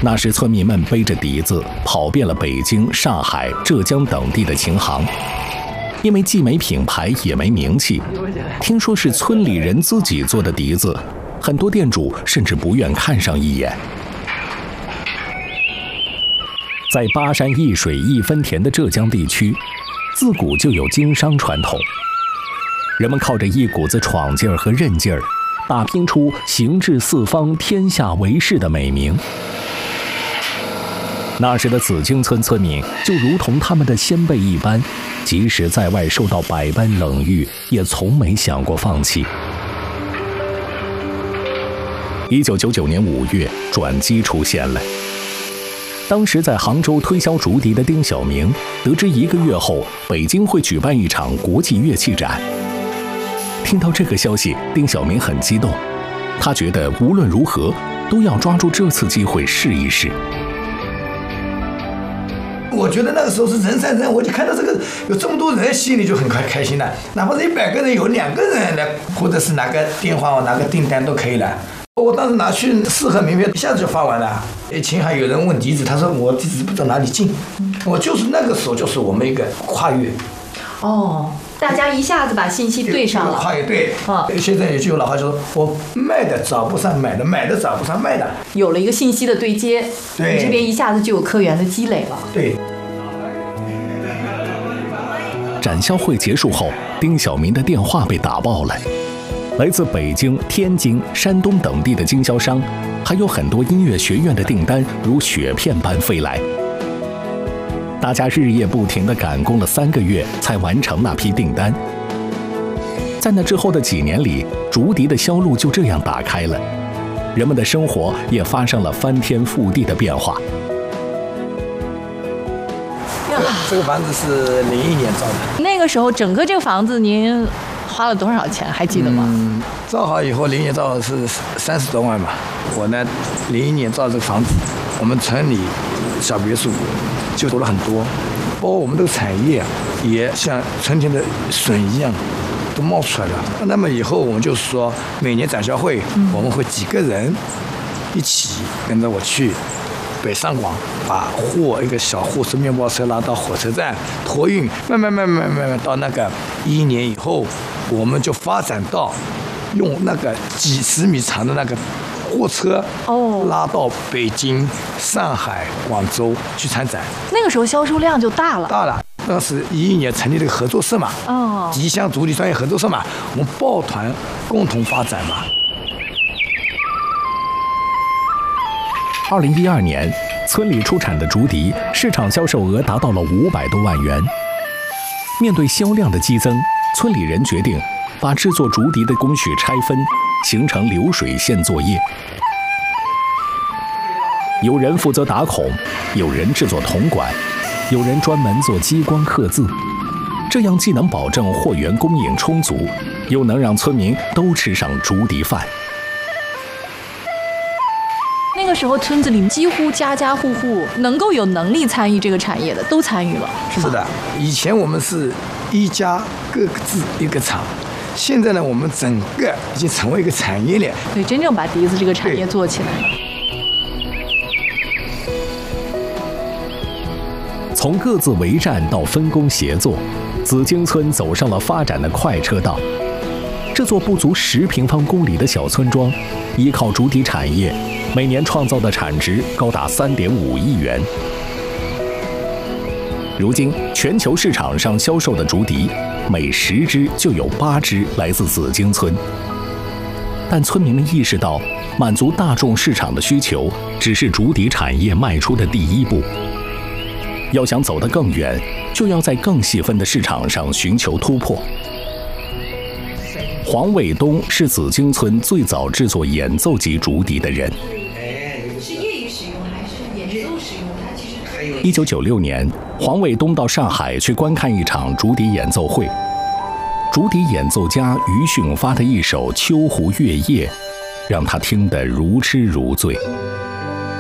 那时村民们背着笛子跑遍了北京、上海、浙江等地的琴行，因为既没品牌也没名气，听说是村里人自己做的笛子，很多店主甚至不愿看上一眼。在巴山一水一分田的浙江地区，自古就有经商传统，人们靠着一股子闯劲儿和韧劲儿，打拼出行至四方、天下为士的美名。那时的紫荆村村民就如同他们的先辈一般，即使在外受到百般冷遇，也从没想过放弃。1999年5月，转机出现了。当时在杭州推销竹笛的丁小明，得知1个月后北京会举办一场国际乐器展。听到这个消息，丁小明很激动，他觉得无论如何都要抓住这次机会试一试。 我觉得那个时候是人山人，我就看到这个有这么多人，心里就很开心了。哪怕是100个人，有2个人来，或者是拿个电话、拿个订单都可以了。我当时拿去4盒名片，一下子就发完了。秦海有人问地址，他说我地址不知道哪里进。我就是那个时候，就是我们一个跨越。 哦，大家一下子把信息对上了。 跨越对。现在有句老话说，我卖的找不上买的，买的找不上卖的。 有了一个信息的对接， 对， 你这边一下子就有客源的积累了。 对。 展销会结束后，丁小明的电话被打爆了。来自北京、天津、山东等地的经销商，还有很多音乐学院的订单如雪片般飞来。大家日夜不停地赶工了3个月，才完成那批订单。在那之后的几年里，竹笛的销路就这样打开了，人们的生活也发生了翻天覆地的变化。 这个房子是01年造的。 那个时候，整个这个房子您花了多少钱？还记得吗？ 造好以后，01年造的是30多万吧。我呢，01年造这个房子，我们村里小别墅就多了很多，包括我们这个产业也像春天的笋一样都冒出来了。那么以后我们就是说，每年展销会，我们会几个人一起跟着我去北上广，把一个小货车、面包车拉到火车站托运，慢慢到那个1年以后，我们就发展到用那个几十米长的那个货车拉到北京、上海、广州去参展。 那个时候销售量就大了。 大了。当时11年成立了一个合作社嘛，吉祥竹笛专业合作社嘛，我们抱团共同发展嘛。 2012年，村里出产的竹笛市场销售额达到了500多万元。面对销量的激增，村里人决定把制作竹笛的工序拆分，形成流水线作业。有人负责打孔，有人制作铜管，有人专门做激光刻字。这样既能保证货源供应充足，又能让村民都吃上竹笛饭。 那个时候，村子里几乎家家户户能够有能力参与这个产业的都参与了，是吧？ 是的，以前我们是一家各自一个厂，现在呢，我们整个已经成为一个产业链， 对，真正把笛子这个产业做起来了。 从各自为战到分工协作，紫荆村走上了发展的快车道。这座不足10平方公里的小村庄，依靠竹笛产业，每年创造的产值高达3.5亿元。如今，全球市场上销售的竹笛，每10支就有8支来自紫荆村。但村民们意识到，满足大众市场的需求，只是竹笛产业迈出的第一步。要想走得更远，就要在更细分的市场上寻求突破。黄伟东是紫荆村最早制作演奏级竹笛的人。 是业余使用还是演奏使用？它其实 1996年，黄伟东到上海去观看一场竹笛演奏会。竹笛演奏家于训发的一首《秋湖月夜》，让他听得如痴如醉。